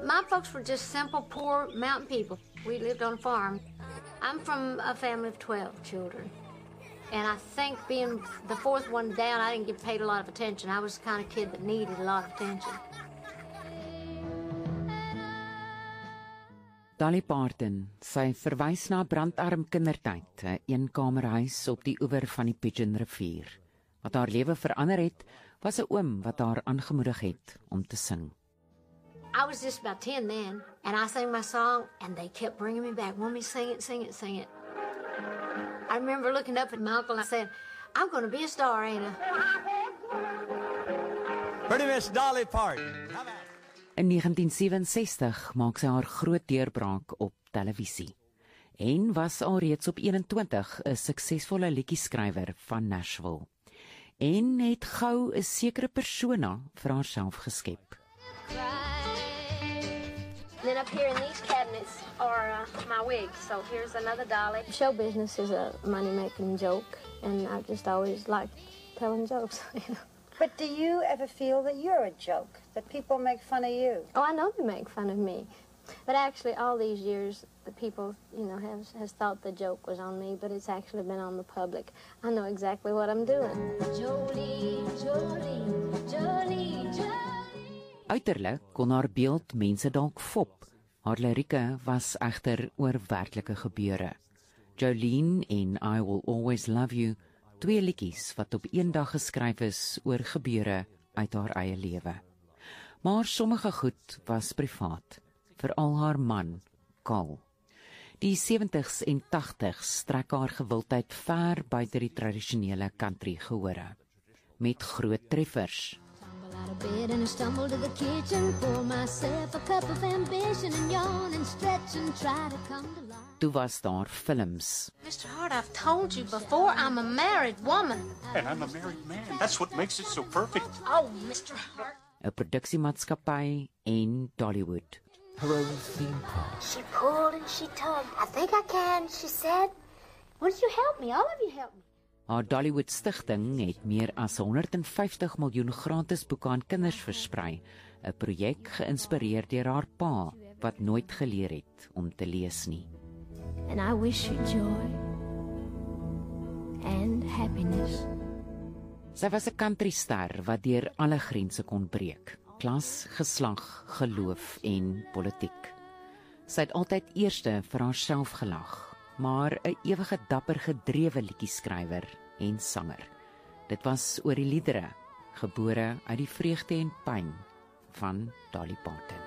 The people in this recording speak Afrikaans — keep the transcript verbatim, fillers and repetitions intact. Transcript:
my folks were just simple, poor mountain people. We lived on a farm. I'm from a family of twelve children. And I think being the fourth one down, I didn't get paid a lot of attention. I was the kind of kid that needed a lot of attention. Dolly Parton, sy verwys na brandarm kindertyd, 'n eenkamerhuis op die oewer van die Pigeon rivier. Wat haar lewe verander het, was 'n oom wat haar aangemoedig het om te sing. I was just about ten then, and I sang my song, and they kept bringing me back. Want me to sing it, sing it, sing it. I remember looking up at my uncle and I said, I'm going to be a star, ain't I? Pretty Miss Dolly Parton. In negentien sewenses-tig maak sy haar groot deurbraak op televisie. En was alreeds op eenentwintig 'n suksesvolle liedjieskrywer van Nashville. En het gou 'n sekere persona vir haarself geskep. Then up here in these cabinets are uh, my wigs. So here's another Dolly. Show business is a money-making joke, and I just always liked telling jokes. You know. But do you ever feel that you're a joke, that people make fun of you? Oh, I know they make fun of me. But actually, all these years, the people, you know, has, has thought the joke was on me, but it's actually been on the public. I know exactly what I'm doing. Jolie, Jolie, Jolie, Jolie. Uiterlik kon haar beeld mense dalk fop. Haar lirieke was egter oor werklike gebeure. Jolene en I Will Always Love You, twee liedjies wat op een dag geskryf is oor gebeure uit haar eie lewe. Maar sommige goed was privaat, veral haar man, Carl. Die sewentig's en tagtig's strek haar gewildheid ver buite die tradisionele country gehore, met groot treffers. Out of bed and I stumble to the kitchen, pour myself a cup of ambition and yawn and stretch and try to come to life. Toe was daar films. Mister Hart, I've told you before, I'm a married woman. And I'm a married man. That's what makes it so perfect. Oh, Mister Hart. 'n Produksiemaatskappy en Dollywood. Her own theme park. She pulled and she tugged. I think I can, she said. Why don't you help me? All of you help me. Haar Dollywood stigting het meer as honderdvyftig miljoen gratis boeke aan kinders versprei, 'n projek geïnspireer deur haar pa, wat nooit geleer het om te lees nie. And I wish you joy and happiness. Sy was 'n countryster wat deur alle grense kon breek, klas, geslag, geloof en politiek. Sy het altyd eerste vir haarself gelag, maar 'n ewige dapper gedrewe liedjieskrywer en sanger. Dit was oor die liedere, gebore uit die vreugde en pyn van Dolly Parton.